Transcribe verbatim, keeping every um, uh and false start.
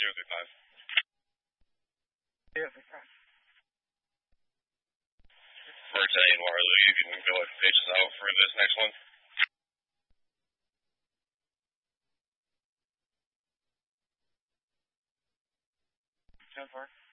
zero three five. zero three five. For Italian Waterloo, you can go ahead and face us out for this next one. ten four.